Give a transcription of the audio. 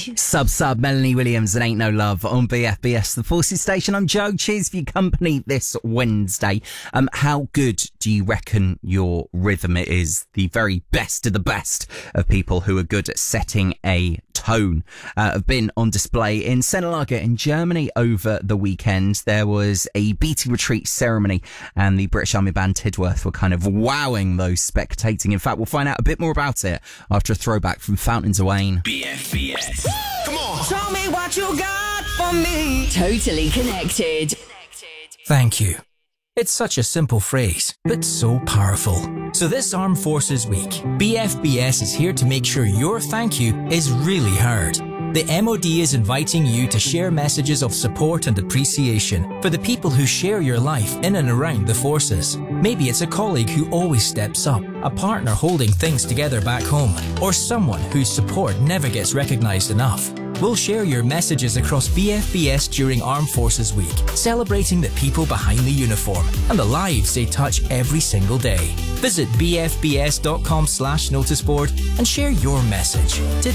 Sub Melanie Williams and Ain't No Love on BFBS, the Forces Station. I'm Joe. Cheers for your company this Wednesday. How good do you reckon your rhythm is? The very best of the best of people who are good at setting a tone have been on display in Senelager in Germany over the weekend. There was a beating retreat ceremony and the British Army band Tidworth were kind of wowing those spectating. In fact, we'll find out a bit more about it after a throwback from Fountains of Wayne. BFBS. Come on. Show me what you got for me. Totally connected. Thank you. It's such a simple phrase, but so powerful. So this Armed Forces Week, BFBS is here to make sure your thank you is really heard. The MOD is inviting you to share messages of support and appreciation for the people who share your life in and around the forces. Maybe it's a colleague who always steps up, a partner holding things together back home, or someone whose support never gets recognised enough. We'll share your messages across BFBS during Armed Forces Week, celebrating the people behind the uniform and the lives they touch every single day. Visit bfbs.com/noticeboard and share your message today.